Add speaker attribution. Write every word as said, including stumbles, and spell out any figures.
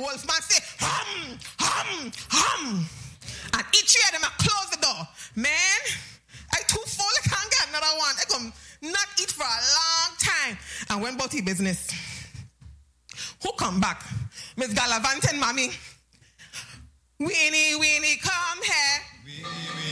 Speaker 1: wolf man say, hum, hum, hum. And each year them a close the door. Man, I too full, I can't get another one. I come not eat for a long time. And went about the business. Who come back? Miss Galavant and Mommy. Weenie, Weenie, come here.